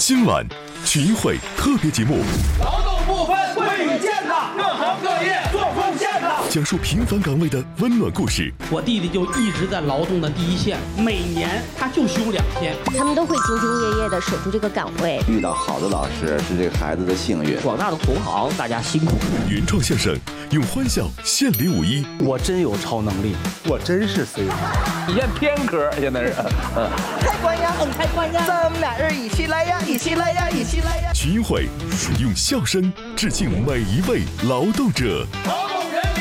今晚群会特别节目， 劳动部分为你建的，各行各业做贡献的， 讲述平凡岗位的温暖故事。 我弟弟就一直在劳动的第一线，每年他就休2天， 他们都会兢兢业业地守住这个岗位。 遇到好的老师是这个孩子的幸运。 广大的同行，大家辛苦。 原创相声，用欢笑献礼51。 我真有超能力， 我真是随缘。 体现偏科，现在是。 开关呀，开关呀，咱们俩人一起来呀，一起来呀，一起来呀。 群会用笑声致敬每一位劳动者。